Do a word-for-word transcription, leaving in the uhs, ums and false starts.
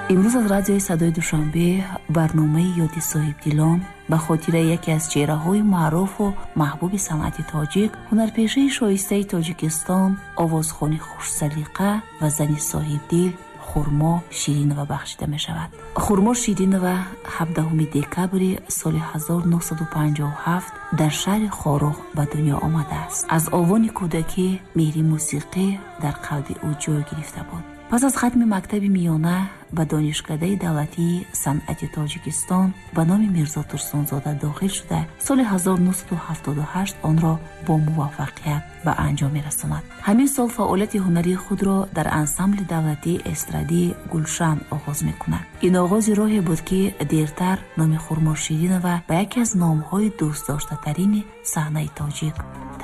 امروز از رادیوی صدای دوشنبه برنامه یاد صاحبدلان به خاطر یکی از چهره‌های معروف و محبوب صنعت تاجیک، هنرپیشه شایسته تاجیکستان، آوازخوان خوش سلیقه و زن صاحبدل خورما شیرینова بخشیده می شود. خورما شیرینова هفدهم دکبر سال هزار و نهصد و پنجاه و هفت در شهر خاروغ به دنیا آمده است. از آوان کودکی مهر موسیقی در قلب او جای گرفته بود. پس از ختم مکتب میانه به دانشکده دولتی صنعت تاجیکستان به نام میرزا ترسونزاده داخل شده، سال هزار و نهصد و هفتاد و هشت آن را با موفقیت به انجام میرساند. همین سال فعالیت هنری خود را در انسامبل دولتی استرادی گلشن آغاز میکند. این آغاز راهی بود که دیرتر نام خورما شیرینова به یکی از نامهای دوست داشته ترین صحنه تاجیک